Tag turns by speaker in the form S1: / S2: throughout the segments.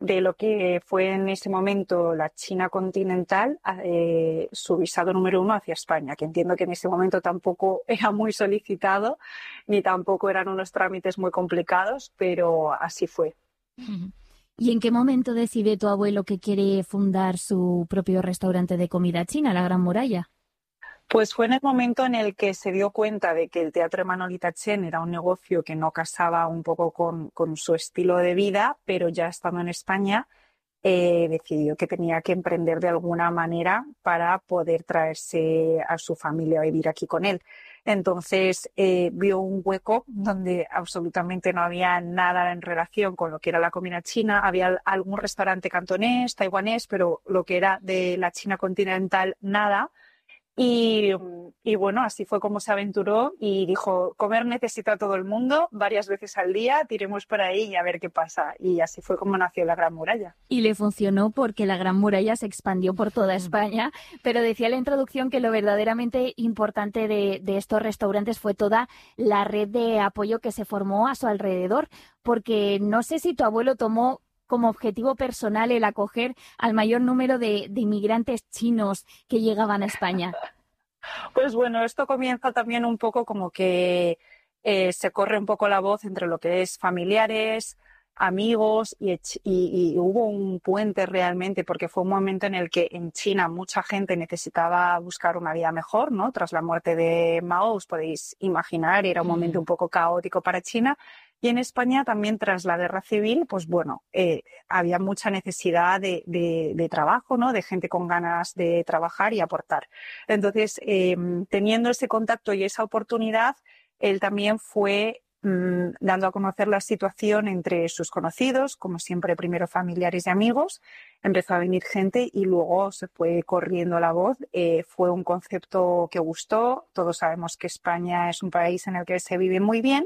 S1: de lo que fue en ese momento la China continental, su visado número 1 hacia España, que entiendo que en ese momento tampoco era muy solicitado, ni tampoco eran unos trámites muy complicados, pero así fue.
S2: ¿Y en qué momento decide tu abuelo que quiere fundar su propio restaurante de comida china, La Gran Muralla?
S1: Pues fue en el momento en el que se dio cuenta de que el Teatro de Manolita Chen era un negocio que no casaba un poco con su estilo de vida, pero ya estando en España decidió que tenía que emprender de alguna manera para poder traerse a su familia a vivir aquí con él. Entonces vio un hueco donde absolutamente no había nada en relación con lo que era la comida china. Había algún restaurante cantonés, taiwanés, pero lo que era de la China continental, nada. Y bueno, así fue como se aventuró y dijo, comer necesita todo el mundo, varias veces al día, tiremos por ahí y a ver qué pasa. Y así fue como nació la Gran Muralla.
S2: Y le funcionó porque la Gran Muralla se expandió por toda España, pero decía en la introducción que lo verdaderamente importante de estos restaurantes fue toda la red de apoyo que se formó a su alrededor, porque no sé si tu abuelo tomó como objetivo personal el acoger al mayor número de inmigrantes chinos que llegaban a España.
S1: Pues bueno, esto comienza también un poco como que se corre un poco la voz entre lo que es familiares, amigos y hubo un puente realmente porque fue un momento en el que en China mucha gente necesitaba buscar una vida mejor, ¿no? Tras la muerte de Mao, os podéis imaginar, era un momento un poco caótico para China. Y en España también tras la guerra civil, pues bueno, había mucha necesidad de trabajo, ¿no? De gente con ganas de trabajar y aportar. Entonces, teniendo ese contacto y esa oportunidad, él también fue dando a conocer la situación entre sus conocidos, como siempre, primero familiares y amigos. Empezó a venir gente y luego se fue corriendo la voz. Fue un concepto que gustó. Todos sabemos que España es un país en el que se vive muy bien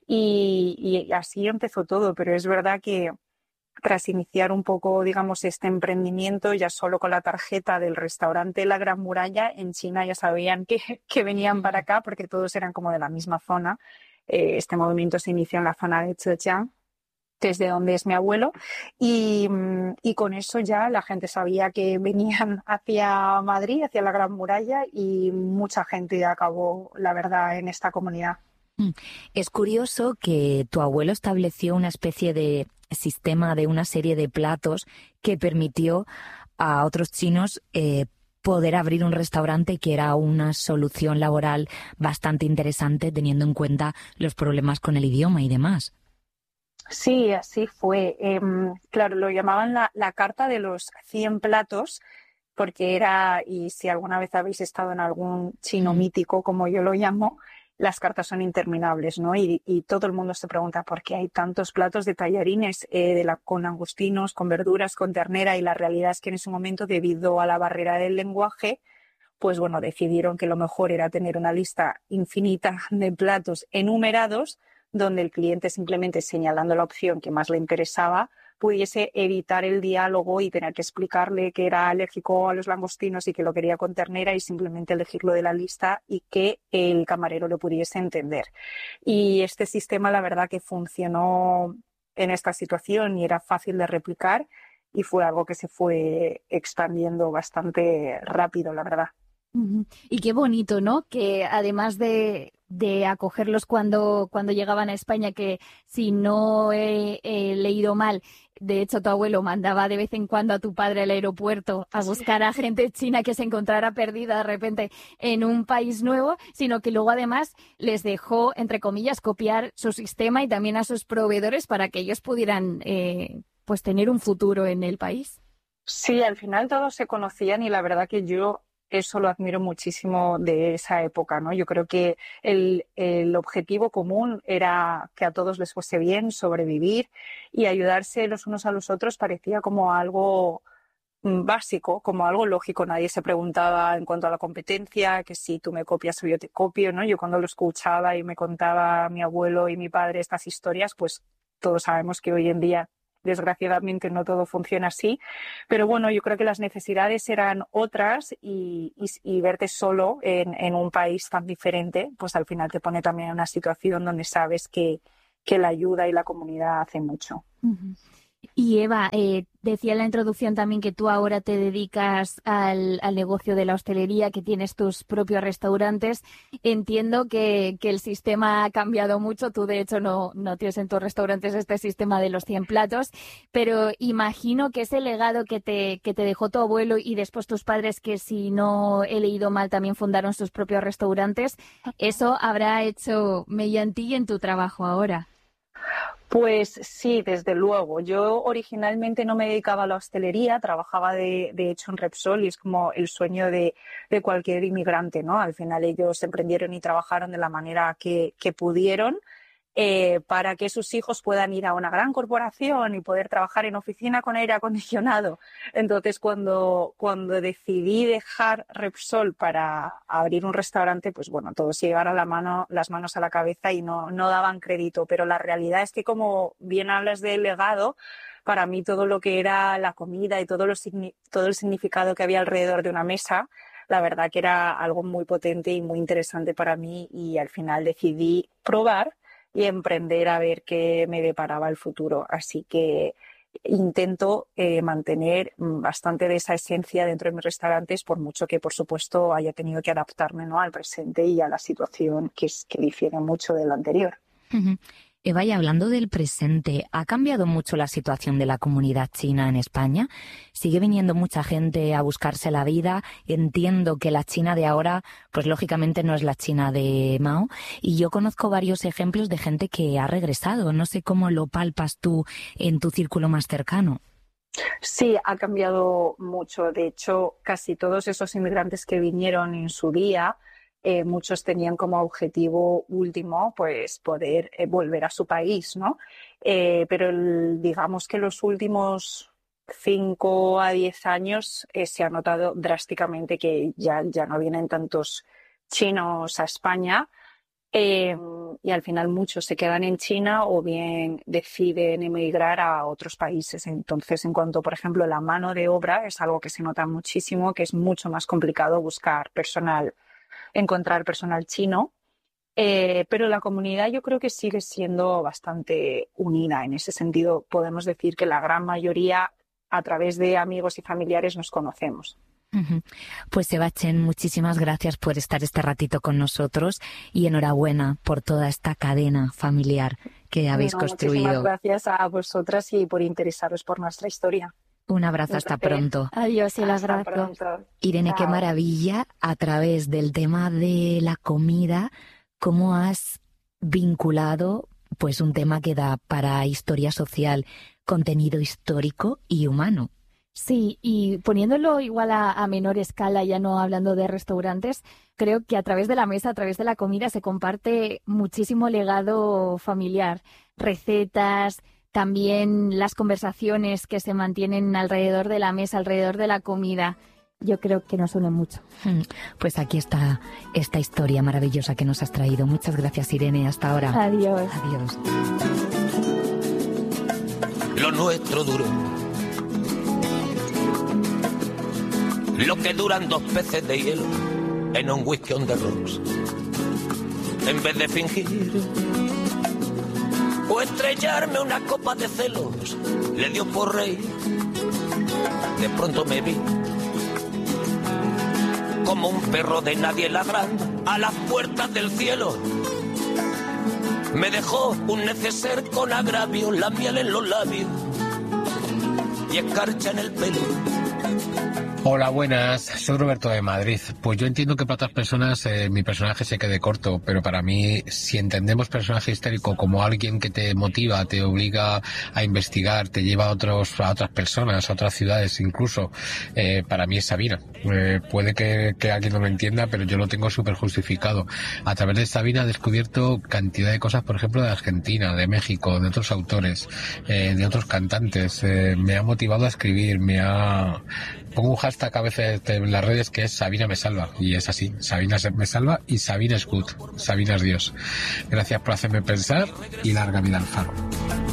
S1: y así empezó todo. Pero es verdad que tras iniciar un poco, digamos, este emprendimiento, ya solo con la tarjeta del restaurante La Gran Muralla, en China ya sabían que venían para acá porque todos eran como de la misma zona. Este movimiento se inició en la zona de Zhejiang, que es de donde es mi abuelo, y con eso ya la gente sabía que venían hacia Madrid, hacia la Gran Muralla, y mucha gente acabó, la verdad, en esta comunidad.
S3: Es curioso que tu abuelo estableció una especie de sistema de una serie de platos que permitió a otros chinos poder abrir un restaurante, que era una solución laboral bastante interesante teniendo en cuenta los problemas con el idioma y demás.
S1: Sí, así fue. Claro, lo llamaban la carta de los 100 platos, porque era, y si alguna vez habéis estado en algún chino mítico, como yo lo llamo, las cartas son interminables, ¿no? Y todo el mundo se pregunta por qué hay tantos platos de tallarines con langostinos, con verduras, con ternera, y la realidad es que en ese momento, debido a la barrera del lenguaje, pues bueno, decidieron que lo mejor era tener una lista infinita de platos enumerados, donde el cliente, simplemente señalando la opción que más le interesaba, pudiese evitar el diálogo y tener que explicarle que era alérgico a los langostinos y que lo quería con ternera, y simplemente elegirlo de la lista y que el camarero lo pudiese entender. Y este sistema, la verdad, que funcionó en esta situación y era fácil de replicar, y fue algo que se fue expandiendo bastante rápido, la verdad.
S2: Y qué bonito, ¿no? Que además de acogerlos cuando llegaban a España, que si no he leído mal, de hecho tu abuelo mandaba de vez en cuando a tu padre al aeropuerto a buscar a gente china que se encontrara perdida de repente en un país nuevo, sino que luego además les dejó, entre comillas, copiar su sistema y también a sus proveedores para que ellos pudieran pues tener un futuro en el país.
S1: Sí, al final todos se conocían y la verdad que yo eso lo admiro muchísimo de esa época, ¿no? Yo creo que el objetivo común era que a todos les fuese bien, sobrevivir, y ayudarse los unos a los otros parecía como algo básico, como algo lógico. Nadie se preguntaba en cuanto a la competencia, que si tú me copias o yo te copio, ¿no? Yo cuando lo escuchaba y me contaba mi abuelo y mi padre estas historias, pues todos sabemos que hoy en día desgraciadamente no todo funciona así, pero bueno, yo creo que las necesidades eran otras, y verte solo en un país tan diferente, pues al final te pone también en una situación donde sabes que la ayuda y la comunidad hacen mucho.
S2: Y Eva, decía en la introducción también que tú ahora te dedicas al negocio de la hostelería, que tienes tus propios restaurantes. Entiendo que el sistema ha cambiado mucho. Tú, de hecho, no tienes en tus restaurantes este sistema de los 100 platos, pero imagino que ese legado que te dejó tu abuelo y después tus padres, que si no he leído mal también fundaron sus propios restaurantes, eso habrá hecho mella en ti y en tu trabajo ahora.
S1: Pues sí, desde luego. Yo originalmente no me dedicaba a la hostelería, trabajaba de hecho en Repsol y es como el sueño de cualquier inmigrante, ¿no? Al final ellos emprendieron y trabajaron de la manera que pudieron para que sus hijos puedan ir a una gran corporación y poder trabajar en oficina con aire acondicionado. Entonces, cuando decidí dejar Repsol para abrir un restaurante, pues bueno, todos se llevaron las manos a la cabeza y no daban crédito. Pero la realidad es que, como bien hablas del legado, para mí todo lo que era la comida y todo el significado que había alrededor de una mesa, la verdad que era algo muy potente y muy interesante para mí, y al final decidí probar y emprender a ver qué me deparaba el futuro. Así que intento mantener bastante de esa esencia dentro de mis restaurantes, por mucho que, por supuesto, haya tenido que adaptarme, ¿no?, al presente y a la situación que difiere mucho de la anterior.
S3: Uh-huh. Eva, y hablando del presente, ¿ha cambiado mucho la situación de la comunidad china en España? ¿Sigue viniendo mucha gente a buscarse la vida? Entiendo que la China de ahora, pues lógicamente no es la China de Mao, y yo conozco varios ejemplos de gente que ha regresado. No sé cómo lo palpas tú en tu círculo más cercano.
S1: Sí, ha cambiado mucho. De hecho, casi todos esos inmigrantes que vinieron en su día, muchos tenían como objetivo último pues poder volver a su país, ¿no? Pero digamos que los últimos 5 a 10 años se ha notado drásticamente que ya no vienen tantos chinos a España, y al final muchos se quedan en China o bien deciden emigrar a otros países. Entonces, en cuanto, por ejemplo, a la mano de obra, es algo que se nota muchísimo, que es mucho más complicado encontrar personal chino, pero la comunidad yo creo que sigue siendo bastante unida. En ese sentido, podemos decir que la gran mayoría, a través de amigos y familiares, nos conocemos.
S3: Uh-huh. Pues Eva Chen, muchísimas gracias por estar este ratito con nosotros y enhorabuena por toda esta cadena familiar que habéis construido.
S1: Muchísimas gracias a vosotras y por interesaros por nuestra historia.
S3: Un abrazo, hasta pronto.
S2: Adiós y el abrazo.
S1: Pronto.
S3: Irene, chao. Qué maravilla, a través del tema de la comida, cómo has vinculado pues un tema que da para historia social, contenido histórico y humano.
S2: Sí, y poniéndolo igual a menor escala, ya no hablando de restaurantes, creo que a través de la mesa, a través de la comida, se comparte muchísimo legado familiar, recetas, también las conversaciones que se mantienen alrededor de la mesa, alrededor de la comida. Yo creo que nos une mucho.
S3: Pues aquí está esta historia maravillosa que nos has traído. Muchas gracias, Irene. Hasta ahora.
S2: Adiós.
S3: Adiós.
S4: Lo nuestro duró lo que duran 2 peces de hielo en un whisky on the rocks. En vez de fingir o estrellarme una copa de celos, le dio por reír. De pronto me vi como un perro de nadie ladrando a las puertas del cielo. Me dejó un neceser con agravio, la miel en los labios y escarcha en el pelo.
S5: Hola, buenas. Soy Roberto de Madrid. Pues yo entiendo que para otras personas mi personaje se quede corto, pero para mí, si entendemos personaje histórico como alguien que te motiva, te obliga a investigar, te lleva a otras personas, a otras ciudades incluso, para mí es Sabina. Puede que alguien no lo entienda, pero yo lo tengo súper justificado. A través de Sabina he descubierto cantidad de cosas, por ejemplo, de Argentina, de México, de otros autores, de otros cantantes. Me ha motivado a escribir, pongo un hashtag a veces en las redes que es Sabina me salva, y es así, Sabina me salva y Sabina es good, Sabina es Dios. Gracias por hacerme pensar y larga vida al faro.